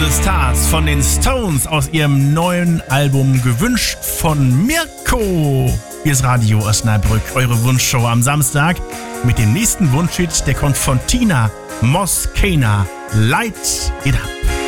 Stars von den Stones aus ihrem neuen Album Gewünscht von Mirko. Hier ist Radio Osnabrück, eure Wunschshow am Samstag mit dem nächsten Wunschhit, der kommt von Tina Moscana. Light It Up.